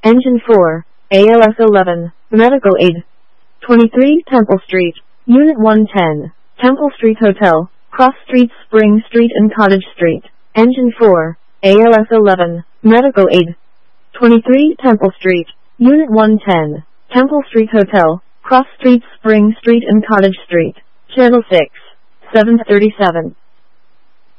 Engine 4, ALS 11, Medical Aid. 23 Temple Street, Unit 110, Temple Street Hotel, Cross Street, Spring Street and Cottage Street. Engine 4, ALS 11, Medical Aid. 23 Temple Street, Unit 110, Temple Street Hotel, Cross Street, Spring Street and Cottage Street. Channel 6, 737.